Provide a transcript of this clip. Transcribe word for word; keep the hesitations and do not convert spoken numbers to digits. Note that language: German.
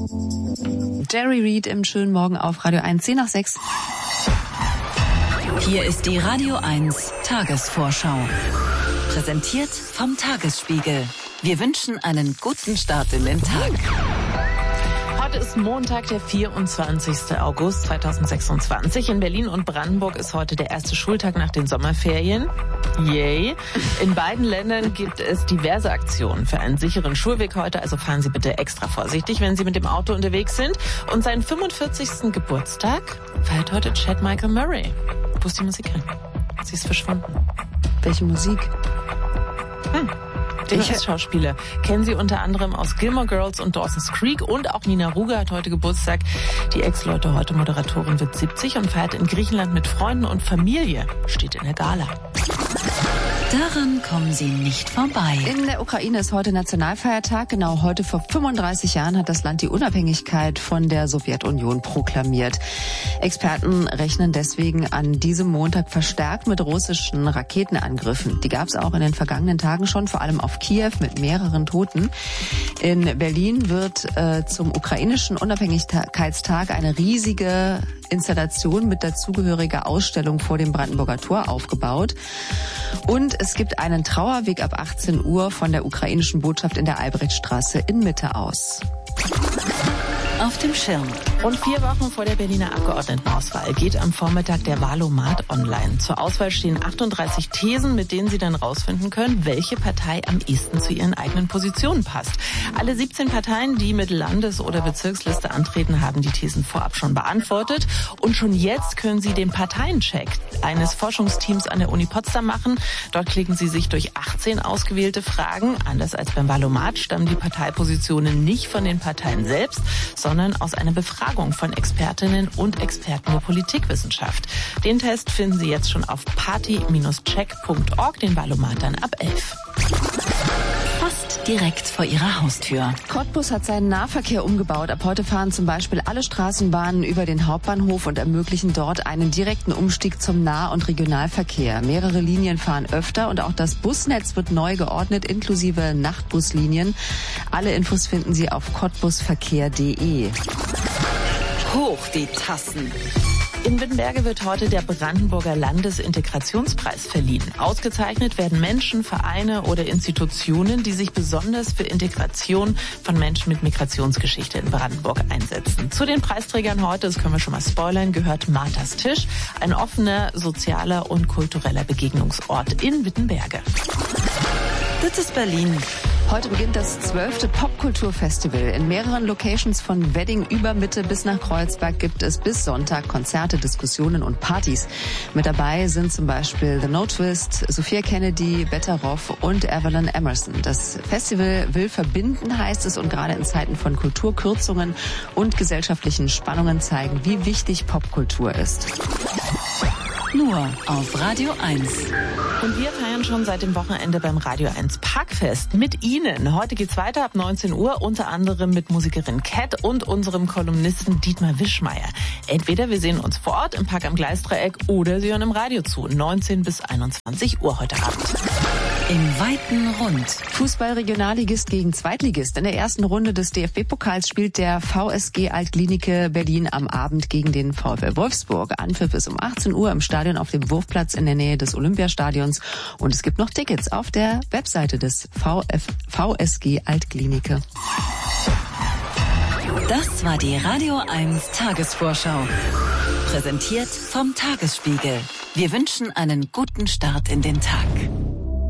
Jerry Reed im schönen Morgen auf Radio eins, zehn nach sechs. Hier ist die Radio eins Tagesvorschau. Präsentiert vom Tagesspiegel. Wir wünschen einen guten Start in den Tag. Heute ist Montag, der vierundzwanzigster August zweitausendsechsundzwanzig. In Berlin und Brandenburg ist heute der erste Schultag nach den Sommerferien. Yay! In beiden Ländern gibt es diverse Aktionen für einen sicheren Schulweg heute, also fahren Sie bitte extra vorsichtig, wenn Sie mit dem Auto unterwegs sind. Und seinen fünfundvierzigsten Geburtstag feiert heute Chad Michael Murray. Wo ist die Musik hin? Sie ist verschwunden. Welche Musik? Hm. Den Schauspieler kennen Sie unter anderem aus Gilmore Girls und Dawson's Creek, und auch Nina Ruge hat heute Geburtstag. Die Ex-Leute heute Moderatorin wird siebzig und feiert in Griechenland mit Freunden und Familie, steht in der Gala. Daran kommen Sie nicht vorbei. In der Ukraine ist heute Nationalfeiertag. Genau heute vor fünfunddreißig Jahren hat das Land die Unabhängigkeit von der Sowjetunion proklamiert. Experten rechnen deswegen an diesem Montag verstärkt mit russischen Raketenangriffen. Die gab es auch in den vergangenen Tagen schon, vor allem auf Kiew mit mehreren Toten. In Berlin wird äh, zum ukrainischen Unabhängigkeitstag eine riesige Installation mit dazugehöriger Ausstellung vor dem Brandenburger Tor aufgebaut. Und es gibt einen Trauerweg ab achtzehn Uhr von der ukrainischen Botschaft in der Albrechtstraße in Mitte aus. Auf dem Schirm. Rund vier Wochen vor der Berliner Abgeordnetenauswahl geht am Vormittag der Wahlomat online. Zur Auswahl stehen achtunddreißig Thesen, mit denen Sie dann rausfinden können, welche Partei am ehesten zu Ihren eigenen Positionen passt. Alle siebzehn Parteien, die mit Landes- oder Bezirksliste antreten, haben die Thesen vorab schon beantwortet. Und schon jetzt können Sie den Parteiencheck eines Forschungsteams an der Uni Potsdam machen. Dort klicken Sie sich durch achtzehn ausgewählte Fragen. Anders als beim Wahlomat stammen die Parteipositionen nicht von den Parteien selbst, sondern aus einer Befragung von Expertinnen und Experten der Politikwissenschaft. Den Test finden Sie jetzt schon auf party Bindestrich check Punkt org, den Wahlomat dann ab elf. Fast direkt vor Ihrer Haustür. Cottbus hat seinen Nahverkehr umgebaut. Ab heute fahren zum Beispiel alle Straßenbahnen über den Hauptbahnhof und ermöglichen dort einen direkten Umstieg zum Nah- und Regionalverkehr. Mehrere Linien fahren öfter und auch das Busnetz wird neu geordnet, inklusive Nachtbuslinien. Alle Infos finden Sie auf cottbusverkehr punkt de. Hoch die Tassen. In Wittenberge wird heute der Brandenburger Landesintegrationspreis verliehen. Ausgezeichnet werden Menschen, Vereine oder Institutionen, die sich besonders für Integration von Menschen mit Migrationsgeschichte in Brandenburg einsetzen. Zu den Preisträgern heute, das können wir schon mal spoilern, gehört Marthas Tisch, ein offener, sozialer und kultureller Begegnungsort in Wittenberge. Das ist Berlin. Heute beginnt das zwölfte Popkulturfestival. In mehreren Locations von Wedding über Mitte bis nach Kreuzberg gibt es bis Sonntag Konzerte, Diskussionen und Partys. Mit dabei sind zum Beispiel The No Twist, Sophia Kennedy, Betteroff und Evelyn Emerson. Das Festival will verbinden, heißt es, und gerade in Zeiten von Kulturkürzungen und gesellschaftlichen Spannungen zeigen, wie wichtig Popkultur ist. Nur auf Radio eins. Und wir feiern schon seit dem Wochenende beim Radio eins Parkfest mit Ihnen. Heute geht's weiter ab neunzehn Uhr, unter anderem mit Musikerin Cat und unserem Kolumnisten Dietmar Wischmeier. Entweder wir sehen uns vor Ort im Park am Gleisdreieck oder Sie hören im Radio zu, neunzehn bis einundzwanzig Uhr heute Abend. Im weiten Rund. Fußball-Regionalligist gegen Zweitligist. In der ersten Runde des D F B-Pokals spielt der V S G Altklinike Berlin am Abend gegen den VfL Wolfsburg. Anpfiff ist um achtzehn Uhr im Stadion auf dem Wurfplatz in der Nähe des Olympiastadions. Und es gibt noch Tickets auf der Webseite des V S G Altklinike. Das war die Radio eins Tagesvorschau. Präsentiert vom Tagesspiegel. Wir wünschen einen guten Start in den Tag.